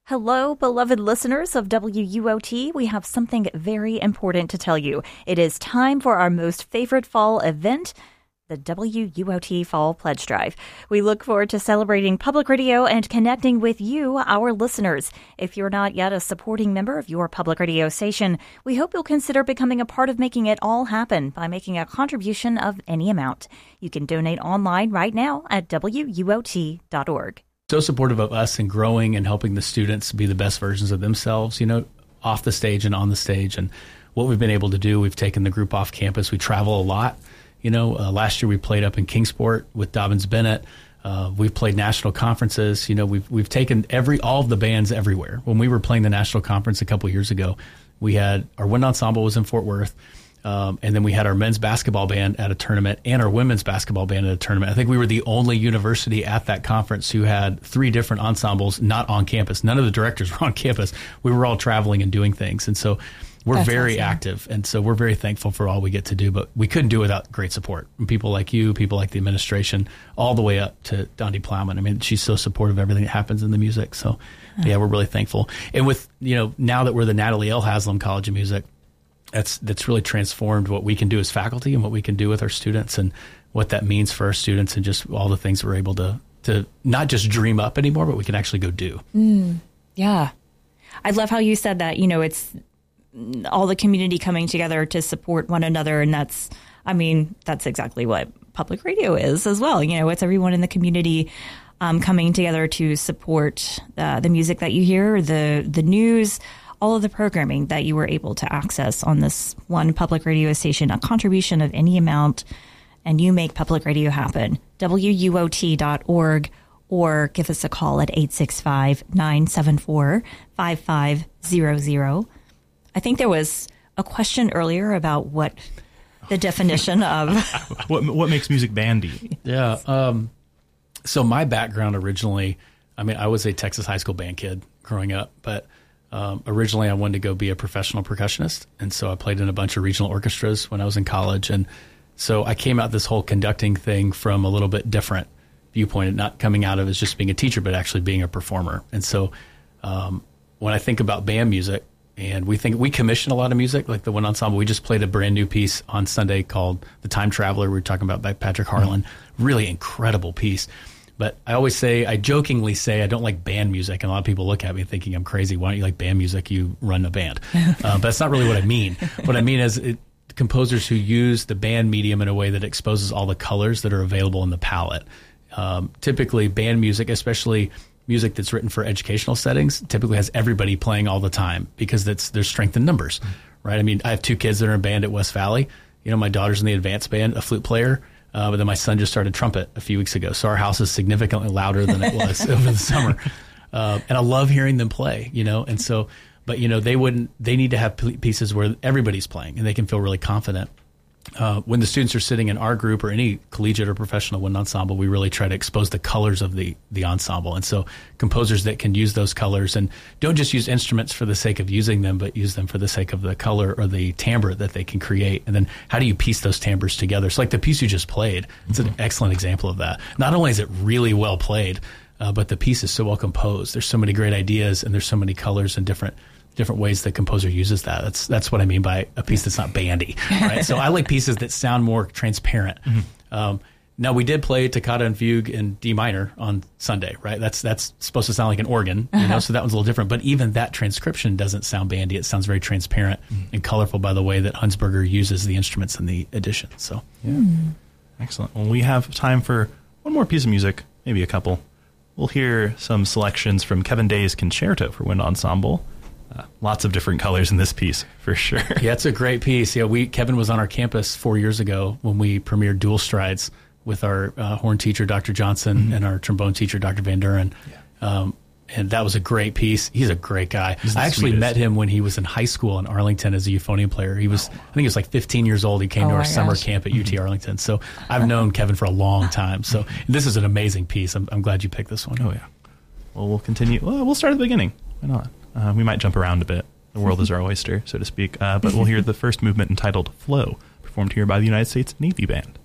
Hello, beloved listeners of WUOT. We have something very important to tell you. It is time for our most favorite fall event, the WUOT Fall Pledge Drive. We look forward to celebrating public radio and connecting with you, our listeners. If you're not yet a supporting member of your public radio station, we hope you'll consider becoming a part of making it all happen by making a contribution of any amount. You can donate online right now at WUOT.org. So supportive of us and growing and helping the students be the best versions of themselves, off the stage and on the stage. And what we've been able to do, we've taken the group off campus. We travel a lot. Last year we played up in Kingsport with Dobbins Bennett. We've played national conferences. We've taken all of the bands everywhere. When we were playing the national conference a couple years ago, we had our wind ensemble was in Fort Worth. And then we had our men's basketball band at a tournament and our women's basketball band at a tournament. I think we were the only university at that conference who had 3 different ensembles not on campus. None of the directors were on campus. We were all traveling and doing things. And so we're very active. And so we're very thankful for all we get to do. But we couldn't do it without great support. And people like you, people like the administration, all the way up to Dondi Plowman. I mean, she's so supportive of everything that happens in the music. So, yeah, we're really thankful. And with, now that we're the Natalie L. Haslam College of Music, that's really transformed what we can do as faculty and what we can do with our students and what that means for our students and just all the things we're able to not just dream up anymore, but we can actually go do. Yeah. I love how you said that, it's all the community coming together to support one another. And that's exactly what public radio is as well. It's everyone in the community coming together to support the music that you hear, the news, all of the programming that you were able to access on this one public radio station, a contribution of any amount, and you make public radio happen. WUOT.org, or give us a call at 865-974-5500. I think there was a question earlier about what the definition of... what makes music bandy? Yeah. So my background originally, I was a Texas high school band kid growing up, but... originally, I wanted to go be a professional percussionist, and so I played in a bunch of regional orchestras when I was in college. And so I came out this whole conducting thing from a little bit different viewpoint, not coming out of as just being a teacher, but actually being a performer. And so when I think about band music, and we commission a lot of music, like the one ensemble. We just played a brand new piece on Sunday called "The Time Traveler." We were talking about by Patrick Harlan, really incredible piece. But I jokingly say I don't like band music, and a lot of people look at me thinking I'm crazy. Why don't you like band music? You run a band. But that's not really what I mean. What I mean is composers who use the band medium in a way that exposes all the colors that are available in the palette. Typically, band music, especially music that's written for educational settings, typically has everybody playing all the time because there's strength in numbers, right? I have 2 kids that are in band at West Valley. My daughter's in the advanced band, a flute player. But then my son just started trumpet a few weeks ago. So our house is significantly louder than it was over the summer. And I love hearing them play, and so, but they need to have pieces where everybody's playing and they can feel really confident. When the students are sitting in our group or any collegiate or professional wind ensemble, we really try to expose the colors of the ensemble. And so composers that can use those colors and don't just use instruments for the sake of using them, but use them for the sake of the color or the timbre that they can create. And then how do you piece those timbres together? So like the piece you just played, it's an excellent example of that. Not only is it really well played, but the piece is so well composed. There's so many great ideas and there's so many colors and different ways the composer uses that. That's what I mean by a piece that's not bandy, right? So I like pieces that sound more transparent. Now we did play Toccata and Fugue in D minor on Sunday, right? That's supposed to sound like an organ, so that one's a little different. But even that transcription doesn't sound bandy. It sounds very transparent and colorful by the way that Hunsberger uses the instruments in the edition. So, yeah. Excellent. Well, we have time for one more piece of music, maybe a couple. We'll hear some selections from Kevin Day's Concerto for Wind Ensemble. Lots of different colors in this piece, for sure. Yeah, it's a great piece. Yeah, Kevin was on our campus 4 years ago when we premiered Dual Strides with our horn teacher, Dr. Johnson, and our trombone teacher, Dr. Van Duren. Yeah. And that was a great piece. He's a great guy. I actually met him when he was in high school in Arlington as a euphonium player. I think he was like 15 years old. He came to our summer camp at UT Arlington. So I've known Kevin for a long time. So this is an amazing piece. I'm glad you picked this one. Oh, yeah. Well, we'll continue. Well, we'll start at the beginning. Why not? We might jump around a bit. The world is our oyster, so to speak. But we'll hear the first movement entitled Flow, performed here by the United States Navy Band.